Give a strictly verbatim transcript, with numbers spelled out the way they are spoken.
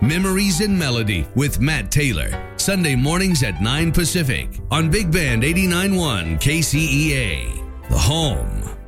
Memories and Melody with Matt Taylor. Sunday mornings at nine Pacific on Big Band eighty-nine point one K C E A. The home